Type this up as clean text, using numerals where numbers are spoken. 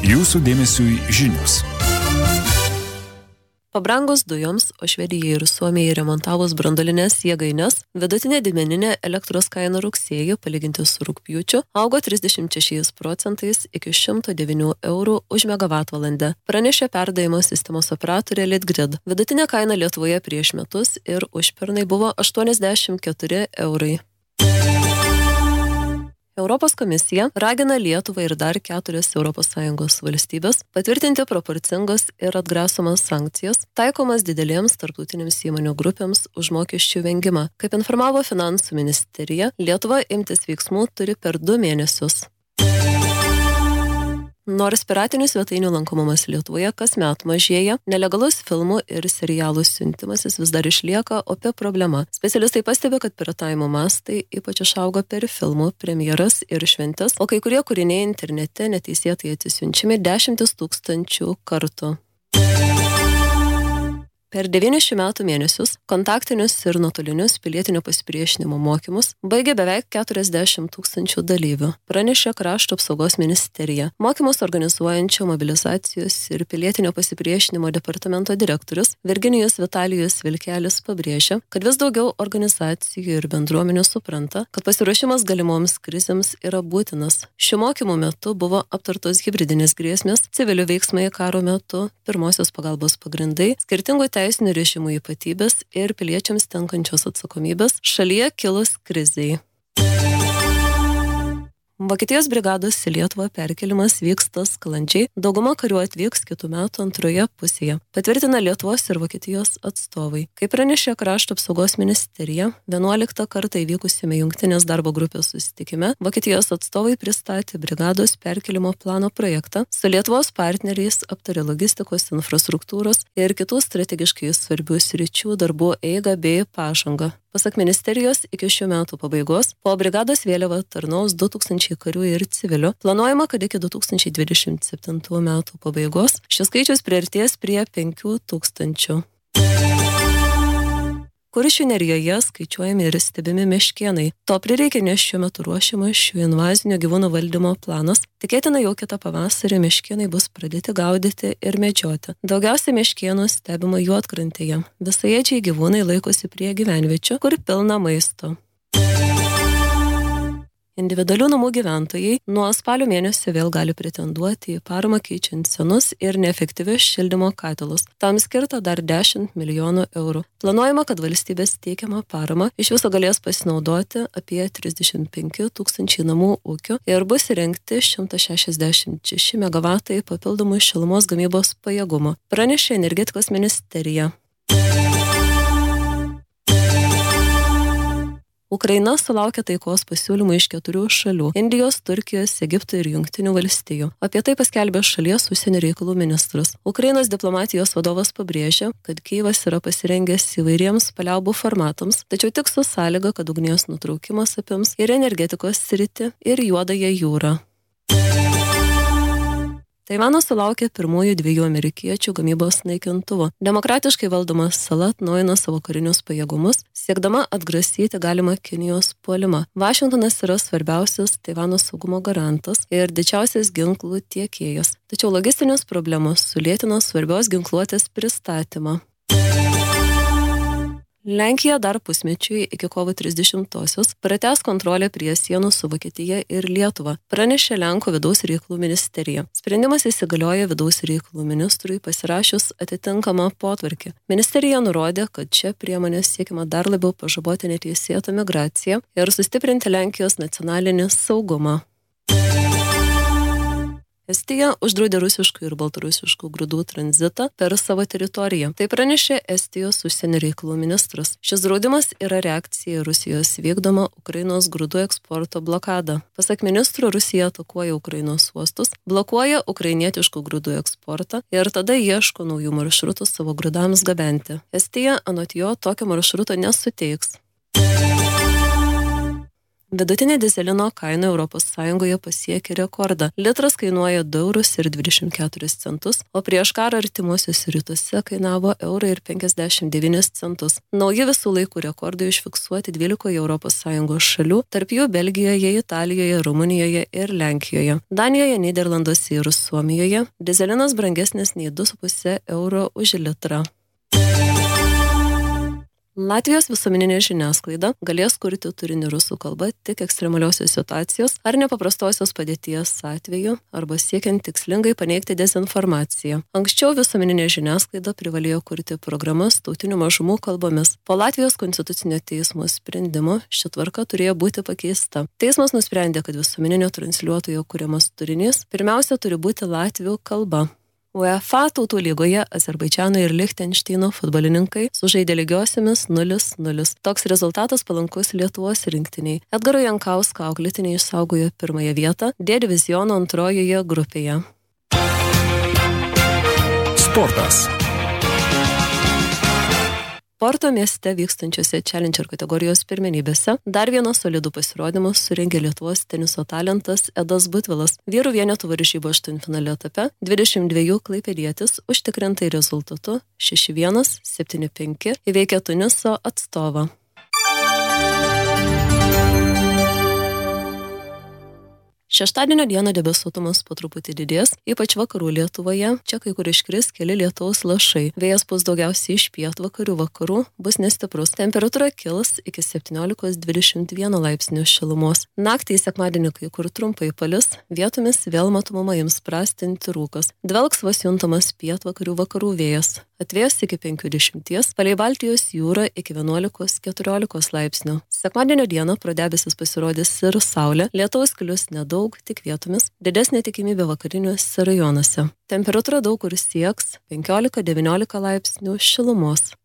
Jūsų dėmesiui žinios. Pabrangus dujoms, o Švedijai ir Suomijai remontavus branduolinės jėgaines, vidutinė didmeninė elektros kaina rugsėjį, palyginti su rugpjūčiu, augo 36% iki 109 eurų už megavatvalandę, pranešė perdavimo sistemos operatorė Litgrid. Vidutinė kaina Lietuvoje prieš metus ir užpernai buvo 84 eurai. Europos komisija ragina Lietuvą ir dar 4 ES valstybės patvirtinti proporcingas ir atgrasomas sankcijas, taikomas didelėms tarptautinėms įmonių grupėms už mokesčių vengimą. Kaip informavo Finansų ministerija, Lietuva imtis veiksmų turi per 2 mėnesius. Nors piratinių svetainių lankomumas Lietuvoje kasmet mažėja, nelegalus filmų ir serialų siuntimasis vis dar išlieka opi problema. Specialistai pastebi, kad piratavimo mastai ypač išaugo per filmų premjeras ir šventes, o kai kurie kūriniai internete neteisėtai atsisiunčiami 10 000 kartų. Per 9 šių metų mėnesius kontaktinius ir nuotolinius pilietinio pasipriešinimo mokymus baigė beveik 40 000 dalyvių, pranešė Krašto apsaugos ministerija. Mokymus organizuojančio mobilizacijos ir pilietinio pasipriešinimo departamento direktorius Virginijus Vitalijus Vilkelis pabrėžė, kad vis daugiau organizacijų ir bendruomenių supranta, kad pasiruošimas galimoms krizėms yra būtinas. Šių mokymų metu buvo aptartos hibridinės grėsmės, civilių veiksmai karo metu, pirmosios pagalbos pagrindai, skirtingų teisinių režimų ypatybės ir piliečiams tenkančios atsakomybės šalyje kilus krizei. Vokietijos brigados į Lietuvą perkelimas vyksta sklandžiai, dauguma karių atvyks kitų metų antroje pusėje, patvirtina Lietuvos ir Vokietijos atstovai. Kaip pranešė Krašto apsaugos ministerija, 11 kartą įvykusiame jungtinės darbo grupės susitikime, Vokietijos atstovai pristatė brigados perkelimo plano projektą, su Lietuvos partneriais aptarė logistikos, infrastruktūros ir kitų strategiškai svarbių sričių darbų eigą bei pažangą. Pasak ministerijos, iki šių metų pabaigos po brigados vėliava tarnaus 2000 karių ir civilių. Planuojama, kad iki 2027 metų pabaigos šis skaičius priartės prie 5000. Kuršių nerijoje skaičiuojami ir stebimi meškėnai. To prireikia, nes šiuo metu ruošiamas šių invazinių gyvūnų valdymo planas. Tikėtina, jau kitą pavasarį meškėnai bus pradėti gaudyti ir medžioti. Daugiausiai meškėnų stebima Juodkrantėje. Visaėdžiai gyvūnai laikosi prie gyvenviečių, kur pilna maisto. Individualių namų gyventojai nuo spalio mėnesio vėl gali pretenduoti į paramą keičiant senus ir neefektyvius šildymo katilus. Tam skirta dar 10 milijonų eurų. Planuojama, kad valstybės teikiamą paramą iš viso galės pasinaudoti apie 35 000 namų ūkių ir bus įrengti 166 megavatai papildomų šilumos gamybos pajėgumo, pranešė energetikos ministerija. Ukraina sulaukė taikos pasiūlymų iš 4 šalių – Indijos, Turkijos, Egipto ir Jungtinių valstijų. Apie tai paskelbė šalies užsienio reikalų ministras. Ukrainos diplomatijos vadovas pabrėžė, kad Kyjivas yra pasirengęs įvairiems paliaubų formatams, tačiau tik su sąlyga, kad ugnies nutraukimas apims ir energetikos sritį, ir Juodąją jūrą. Taivanas sulaukė pirmųjų 2 amerikiečių gamybos naikintuvų. Demokratiškai valdoma sala atnaujina savo karinius pajėgumus, siekdama atgrasyti galimą Kinijos puolimą. Vašingtonas yra svarbiausias Taivano saugumo garantas ir didžiausias ginklų tiekėjas. Tačiau logistinės problemos sulėtino svarbios ginkluotės pristatymą. Lenkija dar pusmečiui iki kovo 30-osios pratęs kontrolę prie sienų su Vokietija ir Lietuva, pranešė Lenkų vidaus reikalų ministerija. Sprendimas įsigalioja vidaus reikalų ministrui pasirašius atitinkamą potvarkį. Ministerija nurodė, kad čia priemonės siekiama dar labiau pažaboti neteisėtą migraciją ir sustiprinti Lenkijos nacionalinį saugumą. Estija uždraudė rusiškų ir baltarusiškų grūdų tranzitą per savo teritoriją. Tai pranešė Estijos užsienio reikalų ministras. Šis draudimas yra reakcija į Rusijos vykdomą Ukrainos grūdų eksporto blokadą. Pasak ministro, Rusija atakuoja Ukrainos uostus, blokuoja ukrainietiškų grūdų eksportą ir tada ieško naujų maršrutų savo grūdams gabenti. Estija anot jo tokio maršruto nesuteiks. Vidutinė dizelino kaina Europos Sąjungoje pasiekė rekordą. Litras kainuoja 2,24 eurus, o prieš karą artimuosiuose rytuose kainavo 1,59 eurus. Nauji visų laikų rekordai užfiksuoti 12 Europos Sąjungos šalių, tarp jų Belgijoje, Italijoje, Rumunijoje ir Lenkijoje. Danijoje, Nyderlanduose ir Suomijoje dizelinas brangesnis nei 2,5 euro už litrą. Latvijos visuomeninė žiniasklaida galės kurti turinį rusų kalba tik ekstremaliosios situacijos ar nepaprastosios padėties atveju arba siekiant tikslingai paneigti dezinformaciją. Anksčiau visuomeninė žiniasklaida privalėjo kurti programas tautinių mažumų kalbomis. Po Latvijos konstitucinio teismo sprendimo ši tvarka turėjo būti pakeista. Teismas nusprendė, kad visuomeninio transliuotojo kuriamas turinys pirmiausia turi būti latvių kalba. UEFA tautų lygoje Azerbaidžano ir Lichtenšteino futbolininkai sužaidė lygiosiomis 0-0. Toks rezultatas palankus Lietuvos rinktiniai. Edgaro Jankausko auklėtiniai išsaugojo pirmąją vietą D diviziono antrojoje grupėje. Sportas. Porto mieste vykstančiose Challenger kategorijos pirmenybėse dar vienas solidų pasirodymą surengė Lietuvos teniso talentas Edas Butvilas. Vyrų vienetų varžybų aštuntfinalio etape 22 klaipėdietis užtikrintai rezultatu 6-1, 7-5 įveikė Tuniso atstovą. Šeštadienio dieną debesuotumas po truputį didės, ypač vakarų Lietuvoje. Čia kai kur iškris keli lietaus lašai. Vėjas pūs daugiausiai iš pietvakarių vakarų, bus nestiprus. Temperatūra kils iki 17-21 laipsnių šilumos. Naktį į sekmadienį kai kur trumpai palis, vietomis vėl matomama ims prastinti rūkas. Dvelks vos juntamas pietvakarių vakarų vėjas. Atvės iki 50, palei Baltijos jūrą iki 11-14 laipsnių. Sekmadienio dieną pro debesis pasirodys ir saulė, lietaus klius nedaug, tik vietomis, didesnė tikimybė vakariniuose rajonuose. Temperatūra daug kur sieks 15-19 laipsnių šilumos.